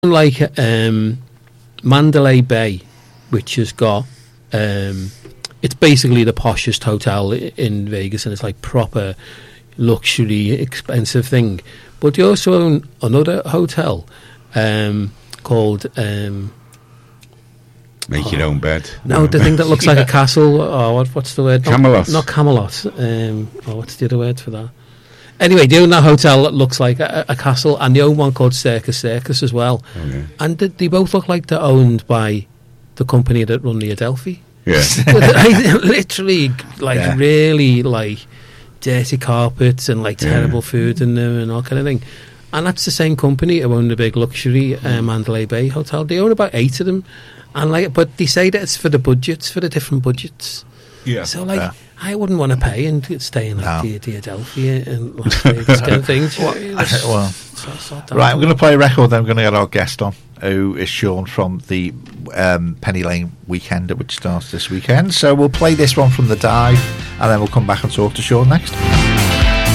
like Mandalay Bay, which has got it's basically the poshest hotel in Vegas, and it's like proper luxury, expensive thing. But they also own another hotel called Make your own bed. No, the thing that looks like a castle. Oh, what's the word? Camelot. Not Camelot. What's the other word for that? Anyway, they own that hotel that looks like a castle, and they own one called Circus as well. Oh, yeah. And they both look like they're owned by the company that run the Adelphi. Yeah. Literally, really, dirty carpets and terrible food in them and all kind of thing. And that's the same company who own the big luxury Mandalay Bay hotel. They own about 8 of them, and but they say that it's for the budgets, for the different budgets. Yeah. So I wouldn't want to pay and stay in the Adelphi and Las Vegas kind of thing. Right, I'm going to play a record. Then I'm going to get our guest on, who is Sean from the Penny Lane Weekender, which starts this weekend. So we'll play this one from the dive, and then we'll come back and talk to Sean next.